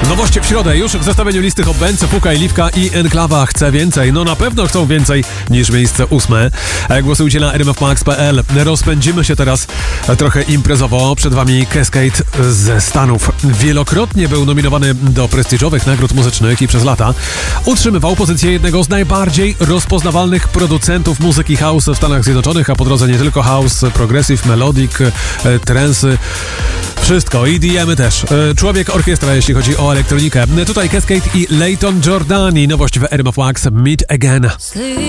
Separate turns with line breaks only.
Nowości w środę, już w zestawieniu listy Hobbence, Puka i Liwka i Enklawa chce więcej. No na pewno chcą więcej niż miejsce 8. Głosujcie na rmfmax.pl. Rozpędzimy się teraz trochę imprezowo. Przed wami Cascade ze Stanów. Wielokrotnie był nominowany do prestiżowych nagród muzycznych i przez lata utrzymywał pozycję jednego z najbardziej rozpoznawalnych producentów muzyki house w Stanach Zjednoczonych, a po drodze nie tylko house, progressive, melodic, trance, wszystko, EDM też. Człowiek orkiestra, jeśli chodzi o elektronikę. Tutaj Cascade i Layton Giordani. Nowość w RMF Max. Meet Again.